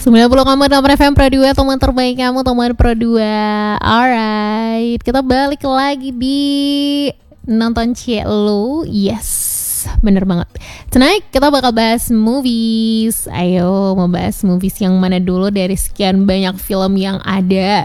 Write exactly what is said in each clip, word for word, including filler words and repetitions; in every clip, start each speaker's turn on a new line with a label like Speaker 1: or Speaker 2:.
Speaker 1: sembilan puluh koma delapan F M Pro dua, teman terbaik kamu, teman Pro dua. Alright, kita balik lagi di Nonton Cie Lu. Yes, bener banget. Tonight kita bakal bahas movies. Ayo, mau bahas movies yang mana dulu dari sekian banyak film yang ada.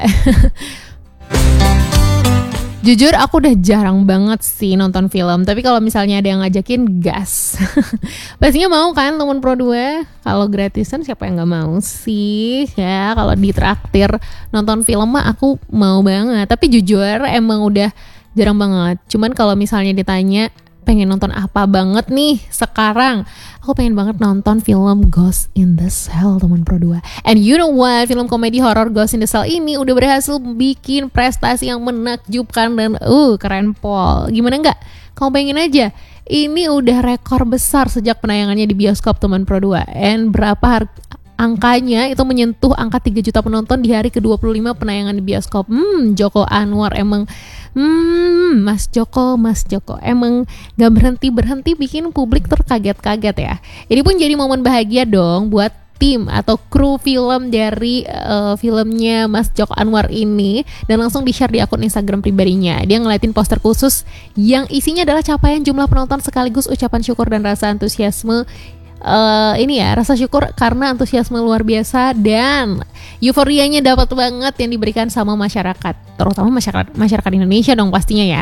Speaker 1: Jujur aku udah jarang banget sih nonton film. Tapi kalau misalnya ada yang ngajakin, gas. Pastinya mau kan teman Pro dua. Kalau gratisan siapa yang gak mau sih. Ya kalau ditraktir nonton film mah aku mau banget. Tapi jujur emang udah jarang banget. Cuman kalau misalnya ditanya pengen nonton apa banget nih sekarang, aku pengen banget nonton film Ghost in the Shell, teman Pro dua. And you know what, film komedi horor Ghost in the Shell ini udah berhasil bikin prestasi yang menakjubkan dan uh keren pol. Gimana enggak? Kamu pengen aja, ini udah rekor besar sejak penayangannya di bioskop, teman Pro dua. And berapa har- angkanya itu menyentuh angka tiga juta penonton di hari ke dua puluh lima penayangan di bioskop. Hmm, Joko Anwar emang Hmm, Mas Joko, Mas Joko emang gak berhenti-berhenti bikin publik terkaget-kaget ya. Ini pun jadi momen bahagia dong buat tim atau kru film dari uh, filmnya Mas Joko Anwar ini. Dan langsung di-share di akun Instagram pribadinya. Dia ngeliatin poster khusus yang isinya adalah capaian jumlah penonton sekaligus ucapan syukur dan rasa antusiasme. Uh, ini ya, rasa syukur karena antusiasme luar biasa dan euforianya dapat banget yang diberikan sama masyarakat, terutama masyarakat masyarakat Indonesia dong pastinya ya.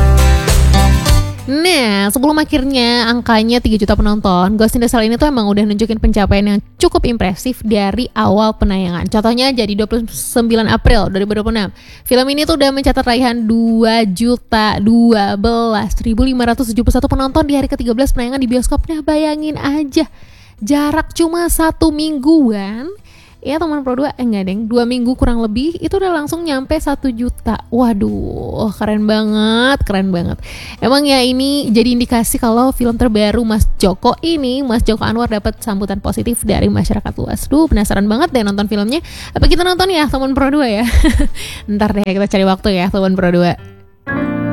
Speaker 1: Nah, sebelum akhirnya angkanya tiga juta penonton, Ghost in the Shell ini tuh emang udah nunjukin pencapaian yang cukup impresif dari awal penayangan. Contohnya jadi dua puluh sembilan April dua ribu dua puluh enam. Film ini tuh udah mencatat raihan dua juta dua belas ribu lima ratus tujuh puluh satu penonton di hari ke tiga belas penayangan di bioskop. Nah, bayangin aja, jarak cuma satu mingguan. Ya teman Pro dua, eh enggak deng, dua minggu kurang lebih itu udah langsung nyampe satu juta. Waduh, keren banget, keren banget. Emang ya ini jadi indikasi kalau film terbaru Mas Joko ini, Mas Joko Anwar dapat sambutan positif dari masyarakat luas. Duh, penasaran banget deh nonton filmnya. Apa kita nonton ya teman Pro dua ya? Ntar deh kita cari waktu ya teman Pro dua.